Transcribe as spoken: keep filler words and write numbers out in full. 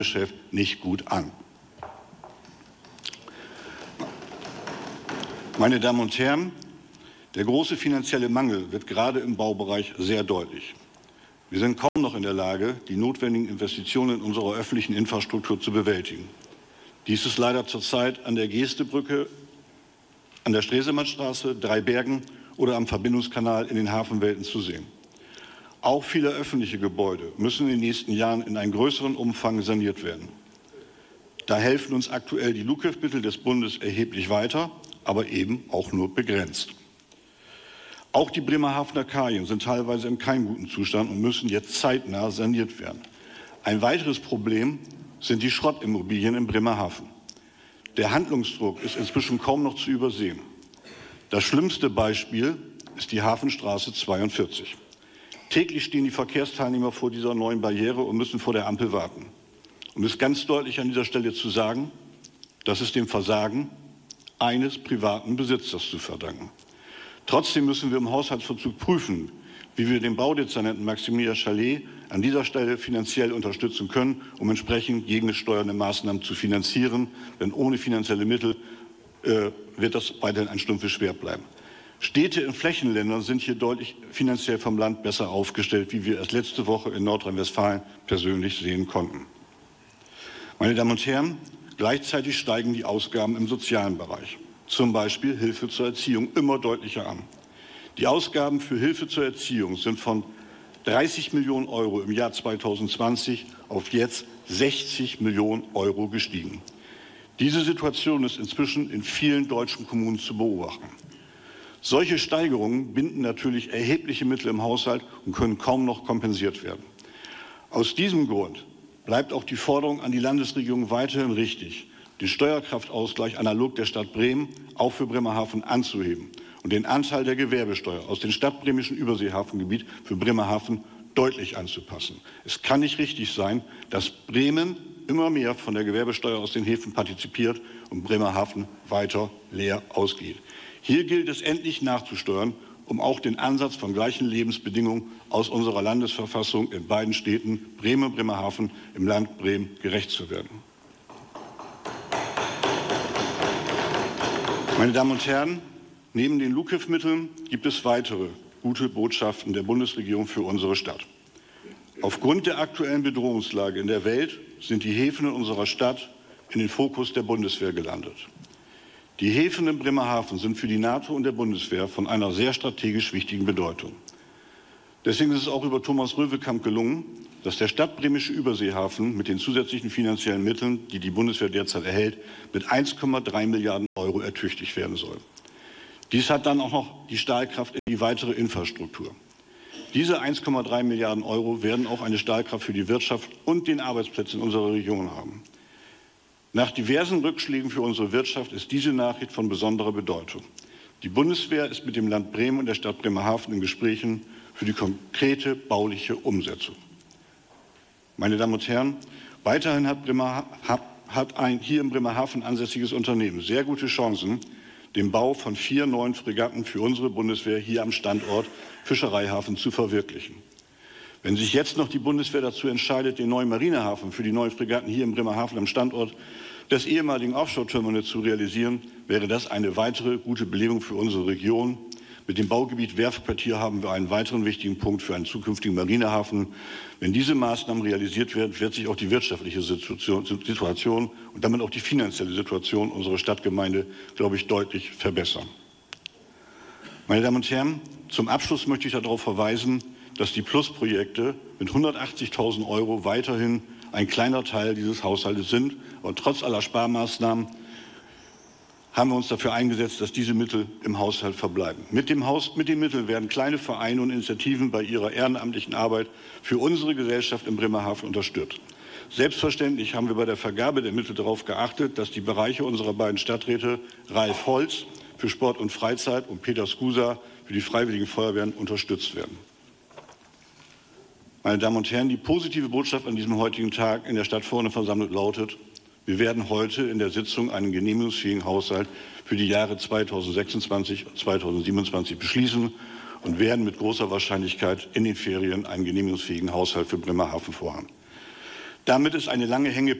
Geschäft nicht gut an. Meine Damen und Herren, der große finanzielle Mangel wird gerade im Baubereich sehr deutlich. Wir sind kaum noch in der Lage, die notwendigen Investitionen in unserer öffentlichen Infrastruktur zu bewältigen. Dies ist leider zurzeit an der Gestebrücke, an der Stresemannstraße, Dreibergen oder am Verbindungskanal in den Hafenwelten zu sehen. Auch viele öffentliche Gebäude müssen in den nächsten Jahren in einem größeren Umfang saniert werden. Da helfen uns aktuell die L U K E F-Mittel des Bundes erheblich weiter, aber eben auch nur begrenzt. Auch die Bremerhavener Kajen sind teilweise in keinem guten Zustand und müssen jetzt zeitnah saniert werden. Ein weiteres Problem sind die Schrottimmobilien in Bremerhaven. Der Handlungsdruck ist inzwischen kaum noch zu übersehen. Das schlimmste Beispiel ist die Hafenstraße zweiundvierzig. Täglich stehen die Verkehrsteilnehmer vor dieser neuen Barriere und müssen vor der Ampel warten. Um es ganz deutlich an dieser Stelle zu sagen, das ist dem Versagen eines privaten Besitzers zu verdanken. Trotzdem müssen wir im Haushaltsvollzug prüfen, wie wir den Baudezernenten Maximilian Chalet an dieser Stelle finanziell unterstützen können, um entsprechend gegensteuernde Maßnahmen zu finanzieren. Denn ohne finanzielle Mittel äh, wird das weiterhin ein stumpfes Schwert bleiben. Städte in Flächenländern sind hier deutlich finanziell vom Land besser aufgestellt, wie wir erst letzte Woche in Nordrhein-Westfalen persönlich sehen konnten. Meine Damen und Herren, gleichzeitig steigen die Ausgaben im sozialen Bereich, zum Beispiel Hilfe zur Erziehung, immer deutlicher an. Die Ausgaben für Hilfe zur Erziehung sind von dreißig Millionen Euro im Jahr zweitausendzwanzig auf jetzt sechzig Millionen Euro gestiegen. Diese Situation ist inzwischen in vielen deutschen Kommunen zu beobachten. Solche Steigerungen binden natürlich erhebliche Mittel im Haushalt und können kaum noch kompensiert werden. Aus diesem Grund bleibt auch die Forderung an die Landesregierung weiterhin richtig, den Steuerkraftausgleich analog der Stadt Bremen auch für Bremerhaven anzuheben und den Anteil der Gewerbesteuer aus dem stadtbremischen Überseehafengebiet für Bremerhaven deutlich anzupassen. Es kann nicht richtig sein, dass Bremen immer mehr von der Gewerbesteuer aus den Häfen partizipiert und Bremerhaven weiter leer ausgeht. Hier gilt es endlich nachzusteuern, um auch den Ansatz von gleichen Lebensbedingungen aus unserer Landesverfassung in beiden Städten, Bremen und Bremerhaven, im Land Bremen gerecht zu werden. Meine Damen und Herren, neben den L U K E F-Mitteln gibt es weitere gute Botschaften der Bundesregierung für unsere Stadt. Aufgrund der aktuellen Bedrohungslage in der Welt sind die Häfen in unserer Stadt in den Fokus der Bundeswehr gelandet. Die Häfen in Bremerhaven sind für die NATO und der Bundeswehr von einer sehr strategisch wichtigen Bedeutung. Deswegen ist es auch über Thomas Röwekamp gelungen, dass der stadtbremische Überseehafen mit den zusätzlichen finanziellen Mitteln, die die Bundeswehr derzeit erhält, mit eins Komma drei Milliarden Euro ertüchtigt werden soll. Dies hat dann auch noch die Stahlkraft in die weitere Infrastruktur. Diese eins Komma drei Milliarden Euro werden auch eine Stahlkraft für die Wirtschaft und den Arbeitsplätze in unserer Region haben. Nach diversen Rückschlägen für unsere Wirtschaft ist diese Nachricht von besonderer Bedeutung. Die Bundeswehr ist mit dem Land Bremen und der Stadt Bremerhaven in Gesprächen für die konkrete bauliche Umsetzung. Meine Damen und Herren, weiterhin hat, Bremer, hat ein hier in Bremerhaven ansässiges Unternehmen sehr gute Chancen, den Bau von vier neuen Fregatten für unsere Bundeswehr hier am Standort Fischereihafen zu verwirklichen. Wenn sich jetzt noch die Bundeswehr dazu entscheidet, den neuen Marinehafen für die neuen Fregatten hier in Bremerhaven am Standort des ehemaligen Offshore-Terminals zu realisieren, wäre das eine weitere gute Belebung für unsere Region. Mit dem Baugebiet Werftquartier haben wir einen weiteren wichtigen Punkt für einen zukünftigen Marinehafen. Wenn diese Maßnahmen realisiert werden, wird sich auch die wirtschaftliche Situation, Situation und damit auch die finanzielle Situation unserer Stadtgemeinde, glaube ich, deutlich verbessern. Meine Damen und Herren, zum Abschluss möchte ich darauf verweisen, dass die Plus-Projekte mit hundertachtzigtausend Euro weiterhin ein kleiner Teil dieses Haushaltes sind. Und trotz aller Sparmaßnahmen haben wir uns dafür eingesetzt, dass diese Mittel im Haushalt verbleiben. Mit dem Haus, mit den Mitteln werden kleine Vereine und Initiativen bei ihrer ehrenamtlichen Arbeit für unsere Gesellschaft in Bremerhaven unterstützt. Selbstverständlich haben wir bei der Vergabe der Mittel darauf geachtet, dass die Bereiche unserer beiden Stadträte Ralf Holz für Sport und Freizeit und Peter Skusa für die Freiwilligen Feuerwehren unterstützt werden. Meine Damen und Herren, die positive Botschaft an diesem heutigen Tag in der Stadtverordnetenversammlung lautet: Wir werden heute in der Sitzung einen genehmigungsfähigen Haushalt für die Jahre zweitausendsechsundzwanzig und zweitausendsiebenundzwanzig beschließen und werden mit großer Wahrscheinlichkeit in den Ferien einen genehmigungsfähigen Haushalt für Bremerhaven vorhaben. Damit ist eine lange Hängepause